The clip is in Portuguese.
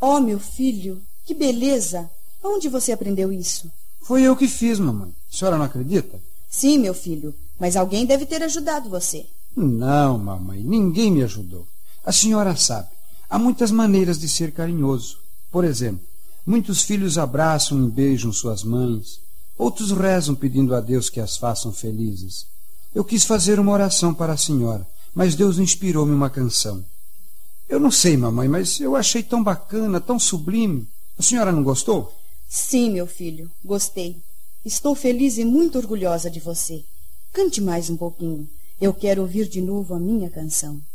Oh, meu filho, que beleza! Onde você aprendeu isso? Foi eu que fiz, mamãe. A senhora não acredita? Sim, meu filho, mas alguém deve ter ajudado você. Não, mamãe, ninguém me ajudou. A senhora sabe, há muitas maneiras de ser carinhoso. Por exemplo, muitos filhos abraçam e beijam suas mães. Outros rezam pedindo a Deus que as façam felizes. Eu quis fazer uma oração para a senhora, mas Deus inspirou-me uma canção. Eu não sei, mamãe, mas eu achei tão bacana, tão sublime. A senhora não gostou? Sim, meu filho, gostei. Estou feliz e muito orgulhosa de você. Cante mais um pouquinho. Eu quero ouvir de novo a minha canção.